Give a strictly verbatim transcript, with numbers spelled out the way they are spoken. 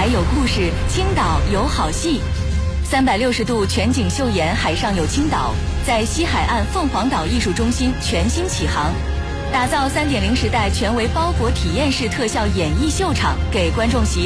海有故事，青岛有好戏。三百六十度全景秀演海上有青岛，在西海岸凤凰岛艺术中心全新启航，打造 三点零 时代全为包裹体验式特效演绎秀场，给观众席